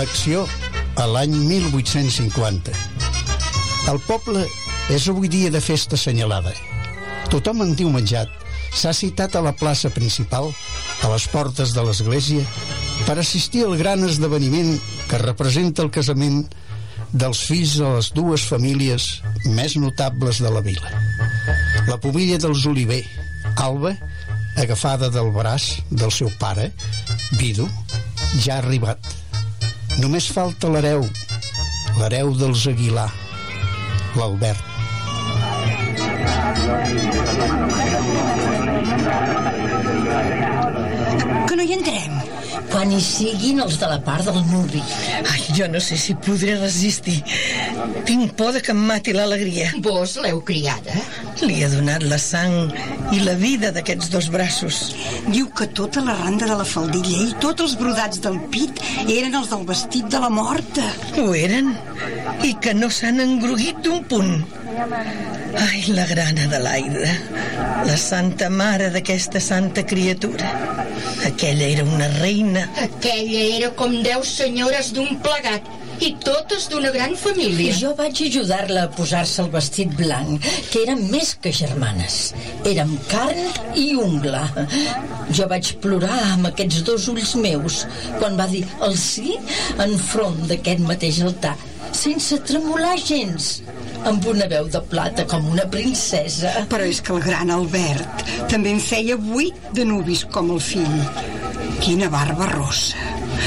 acció a l'any 1850. El poble és avui dia de festa assenyalada. Tothom endiumenjat s'ha citat a la plaça principal, a les portes de l'església, per assistir al gran esdeveniment que representa el casament dels fills de les dues famílies més notables de la vila. La pubilla dels Oliver, Alba, agafada del braç del seu pare, Vidu, ja ha arribat. Només falta l'hereu dels Aguilar, l'Albert. Que no hi entrem? Quan hi siguin els de la part del nuvi. Ai, jo no sé si podré resistir. Tinc por de que em mati l'alegria. Vos l'heu criada? Li ha donat la sang i la vida d'aquests dos braços. Diu que tota la randa de la faldilla i tots els brodats del pit eren els del vestit de la morta. Ho eren? I que no s'han engruguit d'un punt. Ai, la gran Adelaida, la santa mare d'aquesta santa criatura. Aquella era una reina. Aquella era com 10 senyores d'un plegat, i totes d'una gran família. Jo vaig ajudar-la a posar-se el vestit blanc, que eren més que germanes. Érem carn i ungla. Jo vaig plorar amb aquests dos ulls meus quan va dir el sí enfront d'aquest mateix altar, sense tremolar gens, amb una veu de plata com una princesa. Però és que el gran Albert també en feia 8 de nuvis com el fill. Quina barba rossa.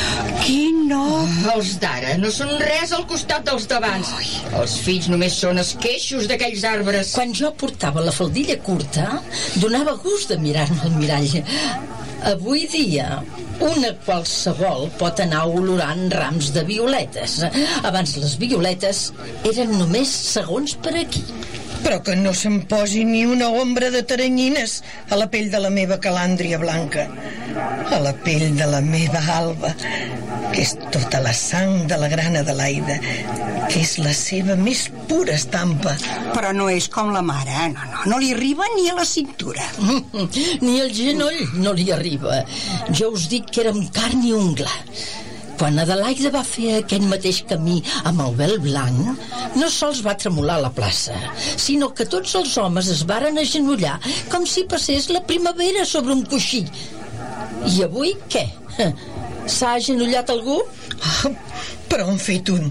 Els d'ara no són res al costat dels d'abans. Els fills només són esqueixos d'aquells arbres. Quan jo portava la faldilla curta, donava gust de mirar-me al mirall. Avui dia, una qualsevol pot anar olorant rams de violetes. Abans les violetes eren només segons per aquí. Però que no se'm posi ni una ombra de taranyines a la pell de la meva calàndria blanca, a la pell de la meva Alba, que és tota la sang de la gran Adelaida, que és la seva més pura estampa. Però no és com la mare, no li arriba ni a la cintura. Ni al genoll no li arriba. Jo us dic que érem carn i ungla. Quan Adelaida va fer aquest mateix camí amb el vel blanc, no sols va tremolar la plaça, sinó que tots els homes es varen agenollar com si passés la primavera sobre un coixí. I avui què? S'ha agenollat algú? Oh, però han fet un...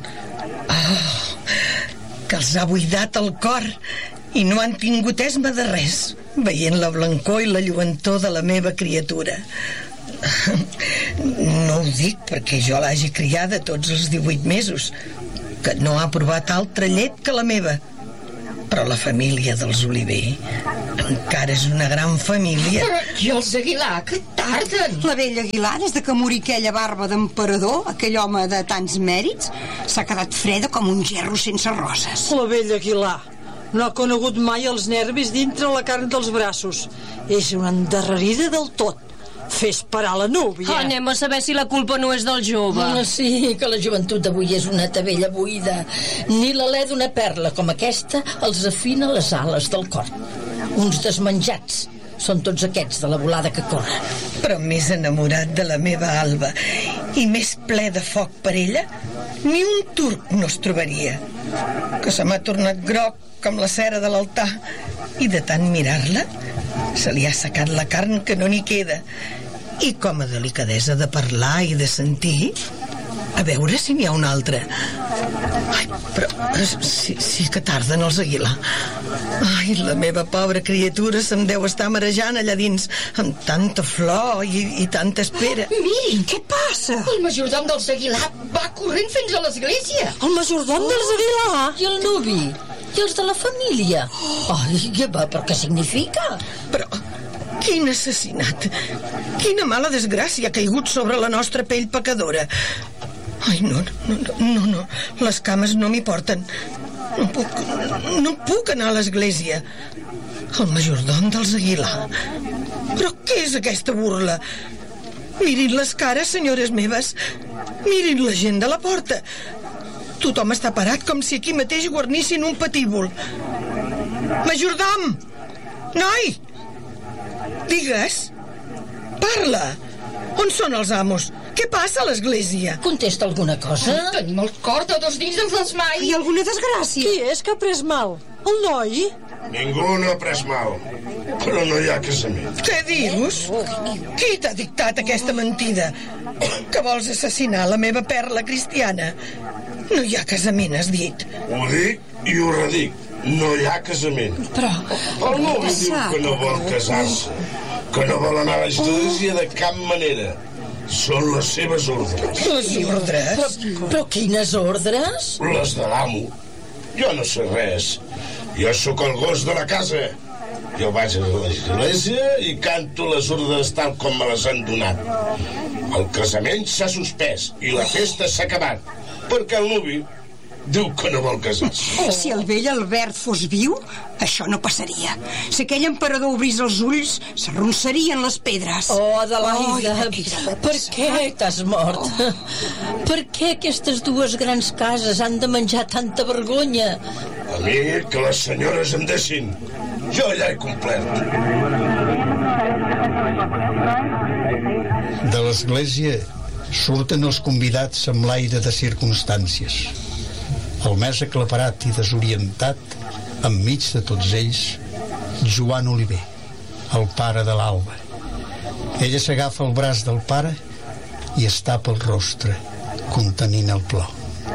que els ha buidat el cor i no han tingut esma de res, veient la blancor i la lluentor de la meva criatura. No ho dic perquè jo l'hagi criada tots els 18 mesos, que no ha provat altra llet que la meva. Però la família dels Oliver encara és una gran família. I els Aguilar, que tarden! La vella Aguilar, des de que morí aquella barba d'emperador, aquell home de tants mèrits, s'ha quedat freda com un gerro sense roses. La vella Aguilar no ha conegut mai els nervis dintre la carn dels braços. És una endarrerida del tot. Fes parar la núvia. Anem a saber si la culpa no és del jove. Sí, que la joventut d'avui és una tavella buida. Ni l'alè d'una perla com aquesta els afina les ales del cor. Uns desmenjats són tots aquests de la volada que corren. Però més enamorat de la meva Alba i més ple de foc per ella, ni un turc no es trobaria. Que se m'ha tornat groc com la cera de l'altar, i de tant mirar-la se li ha assecat la carn que no n'hi queda. I com a delicadesa de parlar i de sentir, a veure si n'hi ha una altra. Ai, però sí que tarden els Aguilar. Ai, la meva pobra criatura se'm deu estar marejant allà dins, amb tanta flor i tanta espera. Mirin, què passa? El majordom dels Aguilar va corrent fins a l'església. El majordom dels Aguilar? I el nuvi? I els de la família? Ai, però què significa? Però quin assassinat! Quina mala desgràcia ha caigut sobre la nostra pell pecadora. Ai, no, les cames no m'hi porten. No puc anar a l'església. El majordom dels Aguilar. Però què és aquesta burla? Mirin les cares, senyores meves. Mirin la gent de la porta. Tothom està parat com si aquí mateix guarnissin un patíbul. Majordom! Noi! Digues! Parla! On són els amos? Què passa a l'església? Contesta alguna cosa? Tenim el cor de 2 dins dels mai. I alguna desgràcia? Qui és que ha pres mal? El noi? Ningú no ha pres mal, però no hi ha casament. Què dius? Qui t'ha dictat aquesta mentida? Que vols assassinar la meva perla cristiana? No hi ha casament, has dit. Ho dic i ho redic. No hi ha casament. Però... El nuvi diu que no vol casar-se, que no vol anar a l'església de cap manera. Són les seves ordres. Les ordres? Però quines ordres? Les de l'amo. Jo no sé res. Jo sóc el gos de la casa. Jo vaig a l'església i canto les ordres tal com me les han donat. El casament s'ha suspès i la festa s'ha acabat, perquè el nuvi diu que no vol casar-se. Si el vell Albert fos viu, això no passaria. Si aquell emperador obrís els ulls, s'arronsarien les pedres. Oh, Adelaida, Ai, per què t'has mort? Per què aquestes dues grans cases han de menjar tanta vergonya? A mi, que les senyores em deixin. Jo ja he complert. De l'església surten els convidats amb l'aire de circumstàncies. El més aclaparat i desorientat, enmig de tots ells, Joan Oliver, el pare de l'Alba. Ella s'agafa el braç del pare i es tapa el rostre, contenint el plor.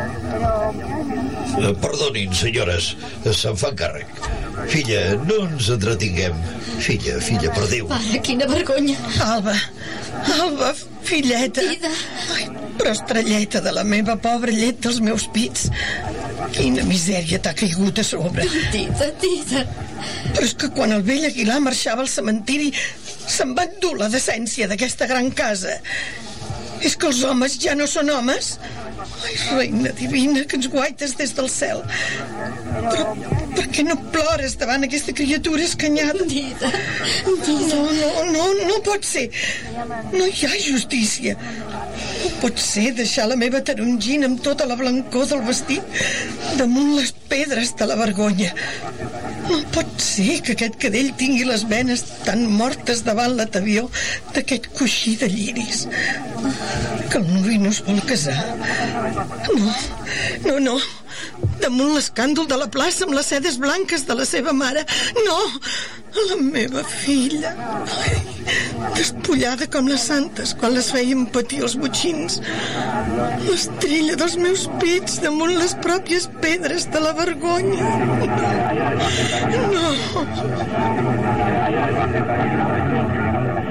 Perdonin, senyores, se'n fan càrrec. Filla, no ens entretinguem. Filla, per Déu. Pare, quina vergonya. Alba, filleta. Ai, però estrelleta de la meva pobra llet dels meus pits. Quina misèria t'ha caigut a sobre. Tita. Però és que quan el vell Aguilar marxava al cementiri se'n va endur la decència d'aquesta gran casa. És que els homes ja no són homes? Ai, reina divina, que ens guaites des del cel. Però per què no plores davant aquesta criatura escanyada? No pot ser. No hi ha justícia. No pot ser deixar la meva tarongina amb tota la blancor del vestit damunt les pedres de la vergonya. No pot ser que aquest cadell tingui les venes tan mortes davant l'atavió d'aquest coixí de lliris. Que el nuvi no es vol casar. No. Damunt l'escàndol de la plaça amb les sedes blanques de la seva mare. No, la meva filla. Ai, despullada com les santes quan les feien patir els botxins. L'estrella dels meus pits damunt les pròpies pedres de la vergonya. No.